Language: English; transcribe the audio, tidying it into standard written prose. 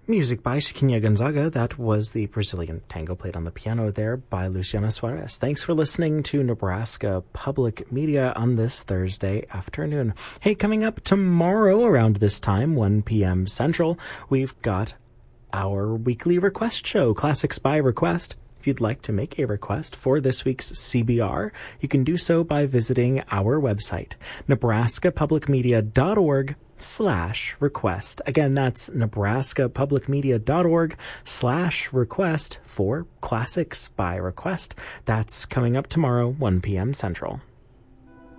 Music by Chiquinha Gonzaga. That was the Brazilian tango played on the piano there by Luciana Suarez. Thanks for listening to Nebraska Public Media on this Thursday afternoon. Hey, coming up tomorrow around this time, 1 p.m. Central, we've got our weekly request show, Classics by Request. If you'd like to make a request for this week's CBR, you can do so by visiting our website, nebraskapublicmedia.org/request. Again, that's nebraskapublicmedia.org/request for Classics by Request. That's coming up tomorrow, 1 p.m. Central.